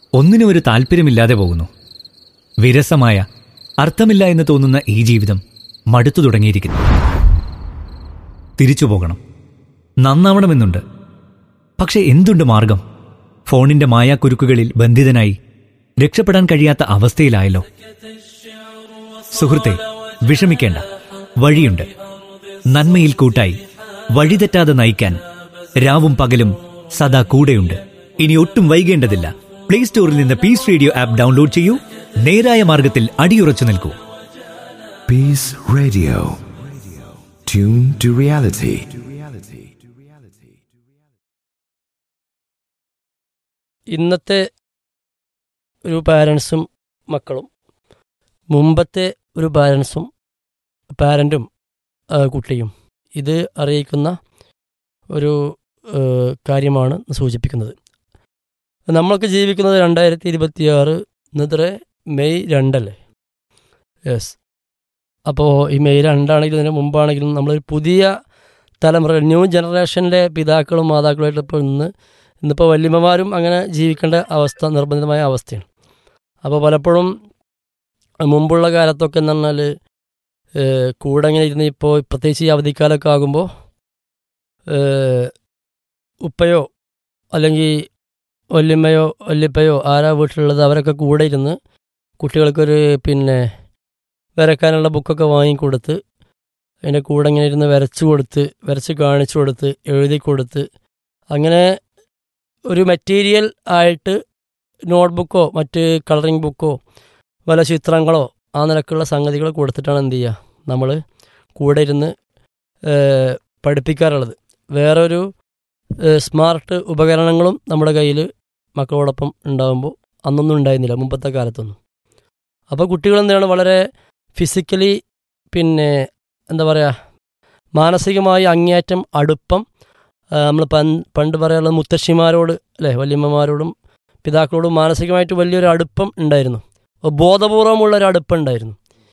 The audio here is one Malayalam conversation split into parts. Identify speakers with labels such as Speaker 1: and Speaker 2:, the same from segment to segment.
Speaker 1: ഒന്നിനും ഒരു താല്പര്യമില്ലാതെ പോകുന്നു. വിരസമായ, അർത്ഥമില്ല എന്ന് തോന്നുന്ന ഈ ജീവിതം മടുത്തു തുടങ്ങിയിരിക്കുന്നു. തിരിച്ചു പോകണം, നന്നാവണമെന്നുണ്ട്. പക്ഷെ എന്തുണ്ട് മാർഗം? ഫോണിന്റെ മായാക്കുരുക്കുകളിൽ ബന്ധിതനായി രക്ഷപ്പെടാൻ കഴിയാത്ത അവസ്ഥയിലായല്ലോ. സുഹൃത്തെ, വിഷമിക്കേണ്ട, വഴിയുണ്ട്. നന്മയിൽ കൂട്ടായി വഴിതെറ്റാതെ നയിക്കാൻ രാവും പകലും സദാ കൂടെയുണ്ട്. ഇനി ഒട്ടും വൈകേണ്ടതില്ല. പ്ലേ സ്റ്റോറിൽ നിന്ന് പീസ് റേഡിയോ ആപ്പ് ഡൗൺലോഡ് ചെയ്യൂ. നേരായ മാർഗത്തിൽ അടിയുറച്ചു നിൽക്കൂ.
Speaker 2: Peace Radio. Tune to reality.
Speaker 3: ഇന്നത്തെ ഒരു പാരൻസും മക്കളും മുമ്പത്തെ ഒരു പാരൻറ്റും കുട്ടിയും ഇത് അറിയിക്കുന്ന ഒരു കാര്യമാണ് സൂചിപ്പിക്കുന്നത്. നമ്മളൊക്കെ ജീവിക്കുന്നത് 2026 ഇന്നത്തെ മെയ് 2 യെസ്. അപ്പോൾ ഈ മെയ് 2 ഇതിന് മുമ്പാണെങ്കിലും നമ്മളൊരു പുതിയ തലമുറ, ന്യൂ ജനറേഷൻ്റെ പിതാക്കളും മാതാക്കളുമായിട്ട് ഇപ്പോൾ ഇന്നിപ്പോൾ വല്യമ്മമാരും അങ്ങനെ ജീവിക്കേണ്ട അവസ്ഥ, നിർബന്ധിതമായ അവസ്ഥയാണ്. അപ്പോൾ പലപ്പോഴും മുമ്പുള്ള കാലത്തൊക്കെ എന്ന് പറഞ്ഞാൽ കൂടെ ഇങ്ങനെ ഇരുന്ന്, ഇപ്പോൾ പ്രത്യേകിച്ച് ഈ അവധിക്കാലമൊക്കെ ആകുമ്പോൾ ഉപ്പയോ അല്ലെങ്കിൽ വല്യമ്മയോ വല്യപ്പയോ ആരാ വീട്ടിലുള്ളത് അവരൊക്കെ കൂടെ ഇരുന്ന് കുട്ടികൾക്കൊരു വരയ്ക്കാനുള്ള ബുക്കൊക്കെ വാങ്ങിക്കൊടുത്ത് അതിൻ്റെ കൂടെ ഇങ്ങനെ ഇരുന്ന് വരച്ച് കാണിച്ചു കൊടുത്ത് എഴുതി കൊടുത്ത് അങ്ങനെ ഒരു മെറ്റീരിയൽ ആയിട്ട് നോട്ട്ബുക്കോ മറ്റ് കളറിംഗ് ബുക്കോ വല്ല ചിത്രങ്ങളോ ആ നിലക്കുള്ള സംഗതികൾ കൊടുത്തിട്ടാണ് എന്ത് ചെയ്യുക നമ്മൾ കൂടെ ഇരുന്ന് പഠിപ്പിക്കാറുള്ളത്. വേറൊരു സ്മാർട്ട് ഉപകരണങ്ങളും നമ്മുടെ കയ്യിൽ മക്കളോടൊപ്പം ഉണ്ടാകുമ്പോൾ അന്നൊന്നും ഉണ്ടായിരുന്നില്ല, മുമ്പത്തെ കാലത്തൊന്നും. അപ്പോൾ കുട്ടികൾ എന്താണ് വളരെ ഫിസിക്കലി എന്താ പറയുക, മാനസികമായി അങ്ങേയറ്റം അടുപ്പം നമ്മൾ പണ്ട് പറയാനുള്ളത് മുത്തശ്ശിമാരോട് അല്ലേ, വല്യമ്മമാരോടും പിതാക്കളോടും മാനസികമായിട്ട് വലിയൊരു അടുപ്പം ഉണ്ടായിരുന്നു, ബോധപൂർവമുള്ളൊരു അടുപ്പം ഉണ്ടായിരുന്നു.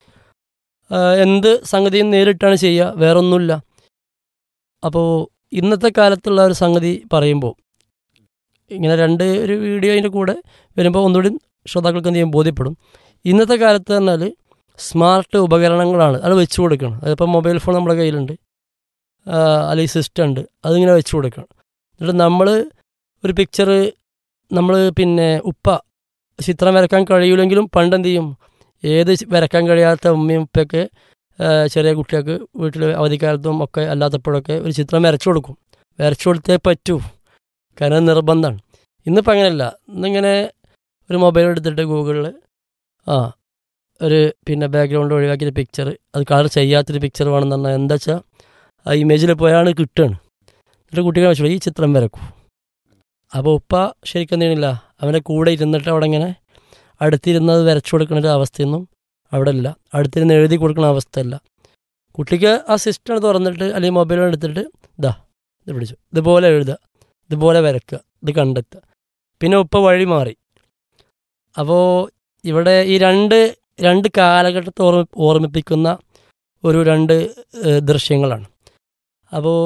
Speaker 3: എന്ത് സംഗതിയും നേരിട്ടാണ് ചെയ്യുക, വേറൊന്നുമില്ല. അപ്പോൾ ഇന്നത്തെ കാലത്തുള്ള ഒരു സംഗതി പറയുമ്പോൾ ഇങ്ങനെ ഒരു വീഡിയോ അതിൻ്റെ കൂടെ വരുമ്പോൾ ഒന്നുകൂടി ശ്രോതാക്കൾക്ക് എന്ത് ചെയ്യും ബോധ്യപ്പെടും. ഇന്നത്തെ കാലത്ത് പറഞ്ഞാൽ സ്മാർട്ട് ഉപകരണങ്ങളാണ് അത് വെച്ച് കൊടുക്കണം. അതിപ്പോൾ മൊബൈൽ ഫോൺ നമ്മുടെ കയ്യിലുണ്ട്, അല്ലെങ്കിൽ സിസ്റ്റം ഉണ്ട്, അതിങ്ങനെ വെച്ച് കൊടുക്കണം. എന്നിട്ട് നമ്മൾ ഒരു പിക്ചർ നമ്മൾ ഉപ്പ ചിത്രം വരയ്ക്കാൻ കഴിയില്ലെങ്കിലും പണ്ടെന്ത് ചെയ്യും, ഏത് വരയ്ക്കാൻ കഴിയാത്ത ഉമ്മയും ഉപ്പയൊക്കെ ചെറിയ കുട്ടികൾക്ക് വീട്ടിൽ അവധിക്കാലത്തും ഒക്കെ അല്ലാത്തപ്പോഴൊക്കെ ഒരു ചിത്രം വരച്ചു കൊടുത്തേ പറ്റൂ, കാരണം നിർബന്ധമാണ്. ഇന്നിപ്പോൾ അങ്ങനെയല്ല. ഇന്നിങ്ങനെ ഒരു മൊബൈൽ എടുത്തിട്ട് ഗൂഗിളിൽ ഒരു ബാക്ക്ഗ്രൗണ്ട് ഒഴിവാക്കിയൊരു പിക്ചർ, അത് കളർ ചെയ്യാത്തൊരു പിക്ചർ വേണമെന്ന് പറഞ്ഞാൽ എന്താ വെച്ചാൽ ആ ഇമേജിൽ പോയാണ് കിട്ടുകയാണ്. എന്നിട്ട് കുട്ടികളെ വെച്ചോളൂ ഈ ചിത്രം വരക്കൂ. അപ്പോൾ ഉപ്പ ശരിക്കും എന്തെയ്യണില്ല, അവൻ്റെ കൂടെ ഇരുന്നിട്ട് അവിടെ ഇങ്ങനെ അടുത്തിരുന്നത് വരച്ചു കൊടുക്കുന്ന ഒരു അവസ്ഥയൊന്നും അവിടെ ഇല്ല, അടുത്തിരുന്ന് എഴുതി കൊടുക്കുന്ന അവസ്ഥയല്ല. കുട്ടിക്ക് ആ സിസ്റ്റം തുറന്നിട്ട് അല്ലെങ്കിൽ മൊബൈൽ എടുത്തിട്ട് ഇത് പിടിച്ചു, ഇതുപോലെ എഴുതുക, ഇതുപോലെ വരയ്ക്കുക, ഇത് കണ്ടെത്തുക. പിന്നെ ഉപ്പ വഴി മാറി. അപ്പോൾ ഇവിടെ ഈ രണ്ട് കാലഘട്ടത്തെ ഓർമ്മിപ്പിക്കുന്ന ഒരു ദൃശ്യങ്ങളാണ്. അപ്പോൾ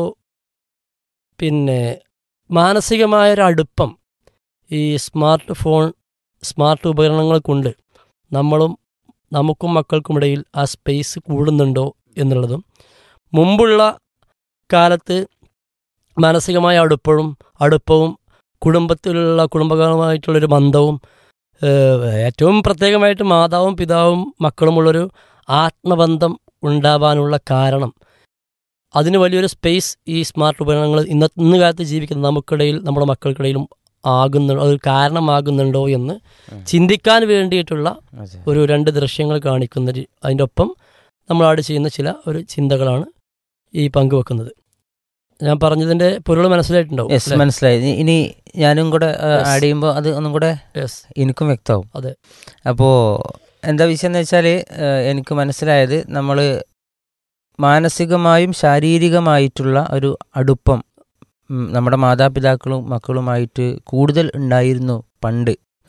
Speaker 3: മാനസികമായൊരു അടുപ്പം ഈ സ്മാർട്ട് ഉപകരണങ്ങൾ കൊണ്ട് നമുക്കും മക്കൾക്കുമിടയിൽ ആ സ്പേസ് കൂടുന്നുണ്ടോ എന്നുള്ളതും, മുമ്പുള്ള കാലത്ത് മാനസികമായ അടുപ്പവും കുടുംബപരമായിട്ടുള്ളൊരു ബന്ധവും ഏറ്റവും പ്രത്യേകമായിട്ട് മാതാവും പിതാവും മക്കളുമുള്ളൊരു ആത്മബന്ധം ഉണ്ടാവാനുള്ള കാരണം, അതിന് വലിയൊരു സ്പേസ് ഈ സ്മാർട്ട് ഉപകരണങ്ങൾ ഇന്ന് കാലത്ത് ജീവിക്കുന്ന നമുക്കിടയിൽ നമ്മുടെ മക്കൾക്കിടയിലും അതൊരു കാരണമാകുന്നുണ്ടോ എന്ന് ചിന്തിക്കാൻ വേണ്ടിയിട്ടുള്ള ഒരു 2 ദൃശ്യങ്ങൾ കാണിക്കുന്ന അതിൻ്റെ ഒപ്പം നമ്മൾ ചെയ്യുന്ന ഒരു ചിന്തകളാണ് ഈ പങ്കുവെക്കുന്നത്. ഞാൻ പറഞ്ഞതിൻ്റെ പൊരുൾ മനസ്സിലായിട്ടുണ്ടാവും?
Speaker 4: മനസ്സിലായി. ഇനി ഞാനും കൂടെ ആഡ് ചെയ്യുമ്പോൾ അത് ഒന്നും കൂടെ എനിക്കും വ്യക്തമാവും.
Speaker 3: അതെ.
Speaker 4: അപ്പോൾ എന്താ വിഷയം എന്ന് വെച്ചാൽ എനിക്ക് മനസ്സിലായത്, നമ്മൾ മാനസികമായും ശാരീരികമായിട്ടുള്ള ഒരു അടുപ്പം നമ്മുടെ മാതാപിതാക്കളും മക്കളുമായിട്ട് കൂടുതൽ ഉണ്ടായിരുന്നു പണ്ട്.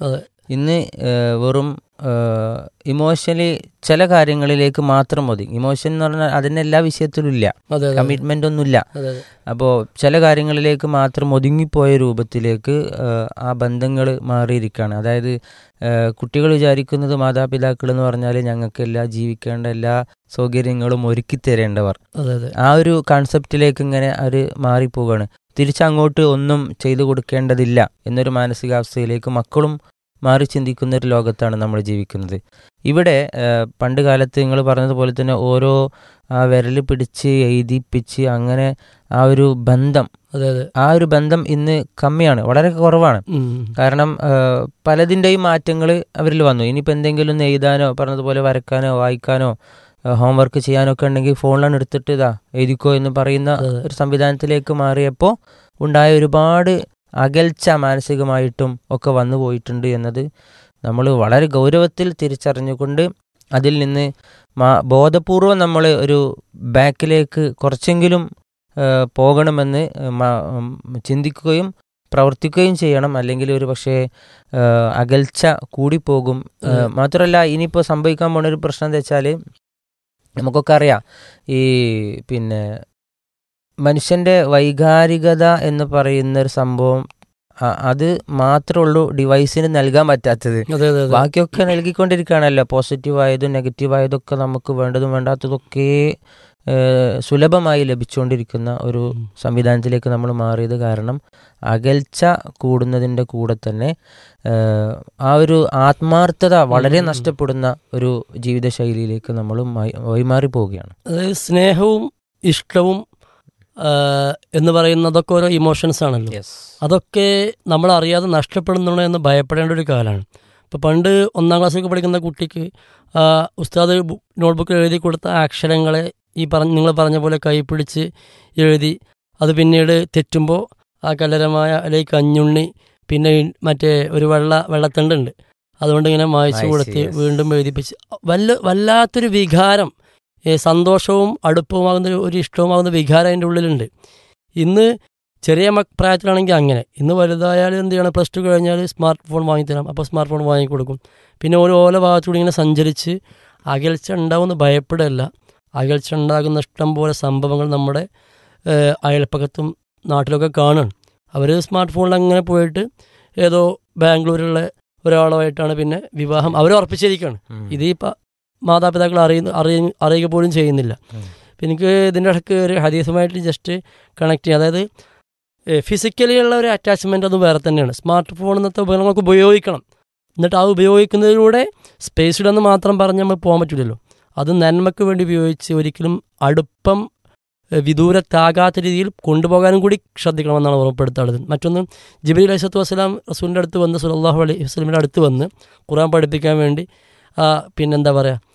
Speaker 4: ഇന്ന് വെറും ഇമോഷണലി ചില കാര്യങ്ങളിലേക്ക് മാത്രം മതി. ഇമോഷൻ എന്ന് പറഞ്ഞാൽ അതിന് എല്ലാ വിഷയത്തിലും ഇല്ല, കമ്മിറ്റ്മെൻ്റ് ഒന്നുമില്ല. അപ്പോൾ ചില കാര്യങ്ങളിലേക്ക് മാത്രം ഒതുങ്ങിപ്പോയ രൂപത്തിലേക്ക് ആ ബന്ധങ്ങൾ മാറിയിരിക്കുകയാണ്. അതായത് കുട്ടികൾ വിചാരിക്കുന്നത് മാതാപിതാക്കൾ എന്ന് പറഞ്ഞാൽ ഞങ്ങൾക്ക് ജീവിക്കേണ്ട എല്ലാ സൗകര്യങ്ങളും ഒരുക്കി തരേണ്ടവർ, ആ ഒരു കൺസെപ്റ്റിലേക്ക് ഇങ്ങനെ അവർ മാറിപ്പോവുകയാണ്. തിരിച്ചങ്ങോട്ട് ഒന്നും ചെയ്തു കൊടുക്കേണ്ടതില്ല എന്നൊരു മാനസികാവസ്ഥയിലേക്ക് മക്കളും മാറി ചിന്തിക്കുന്ന ഒരു ലോകത്താണ് നമ്മൾ ജീവിക്കുന്നത്. ഇവിടെ പണ്ട് കാലത്ത് നിങ്ങൾ പറഞ്ഞതുപോലെ തന്നെ ഓരോ വിരൽ പിടിച്ച് എഴുതിപ്പിച്ച് അങ്ങനെ ആ ഒരു ബന്ധം, ആ ഒരു ബന്ധം ഇന്ന് കമ്മിയാണ്, വളരെ കുറവാണ്. കാരണം പലതിൻ്റെയും മാറ്റങ്ങൾ അവരിൽ വന്നു. ഇനിയിപ്പോൾ എന്തെങ്കിലും ഒന്ന് എഴുതാനോ പറഞ്ഞതുപോലെ വരക്കാനോ വായിക്കാനോ ഹോംവർക്ക് ചെയ്യാനോ ഒക്കെ ഉണ്ടെങ്കിൽ ഫോണിലാണ് എടുത്തിട്ട് എഴുതിക്കോ എന്ന് പറയുന്ന ഒരു സംവിധാനത്തിലേക്ക് മാറിയപ്പോൾ ഉണ്ടായ ഒരുപാട് അകൽച്ച മാനസികമായിട്ടും ഒക്കെ വന്നു പോയിട്ടുണ്ട് എന്നത് നമ്മൾ വളരെ ഗൗരവത്തിൽ തിരിച്ചറിഞ്ഞുകൊണ്ട് അതിൽ നിന്ന് ബോധപൂർവം നമ്മൾ ഒരു ബാക്കിലേക്ക് കുറച്ചെങ്കിലും പോകണമെന്ന് ചിന്തിക്കുകയും പ്രവർത്തിക്കുകയും ചെയ്യണം. അല്ലെങ്കിൽ ഒരു പക്ഷേ അകൽച്ച കൂടിപ്പോകും. മാത്രമല്ല ഇനിയിപ്പോൾ സംഭവിക്കാൻ പോണ ഒരു പ്രശ്നം എന്താ വെച്ചാൽ നമുക്കൊക്കെ അറിയാം, ഈ മനുഷ്യൻ്റെ വൈകാരികത എന്ന് പറയുന്ന ഒരു സംഭവം അത് മാത്രമേ ഉള്ളൂ ഡിവൈസിന് നൽകാൻ പറ്റാത്തത്. ബാക്കിയൊക്കെ നൽകിക്കൊണ്ടിരിക്കുകയാണല്ലോ. പോസിറ്റീവായതും നെഗറ്റീവായതൊക്കെ നമുക്ക് വേണ്ടതും വേണ്ടാത്തതൊക്കെ സുലഭമായി ലഭിച്ചുകൊണ്ടിരിക്കുന്ന ഒരു സംവിധാനത്തിലേക്ക് നമ്മൾ മാറിയത് കാരണം അകൽച്ച കൂടുന്നതിൻ്റെ കൂടെ തന്നെ ആ ഒരു ആത്മാർത്ഥത വളരെ നഷ്ടപ്പെടുന്ന ഒരു ജീവിതശൈലിയിലേക്ക് നമ്മൾ വഴിമാറി പോവുകയാണ്.
Speaker 3: അതായത് സ്നേഹവും ഇഷ്ടവും എന്ന് പറയുന്നതൊക്കെ ഓരോ ഇമോഷൻസ് ആണല്ലോ. അതൊക്കെ നമ്മളറിയാതെ നഷ്ടപ്പെടുന്നുണ്ടോ എന്ന് ഭയപ്പെടേണ്ട ഒരു കാലമാണ്. ഇപ്പോൾ പണ്ട് 1ാം ക്ലാസ്സിലൊക്കെ പഠിക്കുന്ന കുട്ടിക്ക് ഉസ്താദ് നോട്ട്ബുക്കിൽ എഴുതി കൊടുത്ത അക്ഷരങ്ങളെ നിങ്ങൾ പറഞ്ഞ പോലെ കൈപ്പിടിച്ച് എഴുതി അത് പിന്നീട് തെറ്റുമ്പോൾ ആ കലരമായ അല്ലെങ്കിൽ കഞ്ഞുണ്ണി പിന്നെ മറ്റേ ഒരു വെള്ളത്തണ്ടുണ്ട് അതുകൊണ്ട് ഇങ്ങനെ മായ്ച്ചു കൊടുത്ത് വീണ്ടും എഴുതിപ്പിച്ച് വല്ലാത്തൊരു വികാരം, സന്തോഷവും അടുപ്പവുമാകുന്ന ഒരു ഇഷ്ടവുമാകുന്ന വികാരം അതിൻ്റെ ഉള്ളിലുണ്ട്. ഇന്ന് ചെറിയ പ്രായത്തിലാണെങ്കിൽ അങ്ങനെ, ഇന്ന് വലുതായാലും എന്ത് ചെയ്യണം, +2 കഴിഞ്ഞാൽ സ്മാർട്ട് ഫോൺ വാങ്ങിത്തരാം, അപ്പോൾ സ്മാർട്ട് ഫോൺ വാങ്ങിക്കൊടുക്കും. പിന്നെ ഓരോ ഭാഗത്തൂടെ ഇങ്ങനെ സഞ്ചരിച്ച് അകൽച്ച ഉണ്ടാവുമെന്ന് ഭയപ്പെടല്ല. അകൽച്ച ഉണ്ടാകുന്ന ഇഷ്ടം പോലെ സംഭവങ്ങൾ നമ്മുടെ അയൽപ്പക്കത്തും നാട്ടിലൊക്കെ കാണുകയാണ്. അവർ സ്മാർട്ട് ഫോണിൽ അങ്ങനെ പോയിട്ട് ഏതോ ബാംഗ്ലൂരിലുള്ള ഒരാളുമായിട്ടാണ് പിന്നെ വിവാഹം അവർ ഉറപ്പിച്ചിരിക്കുകയാണ്. ഇതിപ്പോൾ മാതാപിതാക്കൾ അറിയുക പോലും ചെയ്യുന്നില്ല. അപ്പം എനിക്ക് ഇതിൻ്റെ ഇടയ്ക്ക് ഒരു ഹദീസുമായിട്ട് ജസ്റ്റ് കണക്ട് ചെയ്യാം. അതായത് ഫിസിക്കലി ഉള്ള ഒരു അറ്റാച്ച്മെൻ്റ് അത് വേറെ തന്നെയാണ്. സ്മാർട്ട് ഫോൺ എന്നത്തെ ഉപകരണങ്ങൾക്ക് ഉപയോഗിക്കണം, എന്നിട്ട് ആ ഉപയോഗിക്കുന്നതിലൂടെ സ്പേസ്ഡെന്ന് മാത്രം പറഞ്ഞ് നമ്മൾ പോകാൻ പറ്റില്ലല്ലോ. അത് നന്മയ്ക്ക് വേണ്ടി ഉപയോഗിച്ച് ഒരിക്കലും അടുപ്പം വിദൂരത്താകാത്ത രീതിയിൽ കൊണ്ടുപോകാനും കൂടി ശ്രദ്ധിക്കണമെന്നാണ് ഉറപ്പെടുത്താറുള്ളത്. മറ്റൊന്ന്, ജിബ്രീൽ അലൈഹിസ്സലാത്തു വസ്സലാം റസൂലിൻ്റെ അടുത്ത് വന്ന് സല്ലല്ലാഹു അലൈഹി വസല്ലമയുടെ അടുത്ത് വന്ന് ഖുർആൻ പഠിപ്പിക്കാൻ വേണ്ടി പിന്നെന്താ പറയുക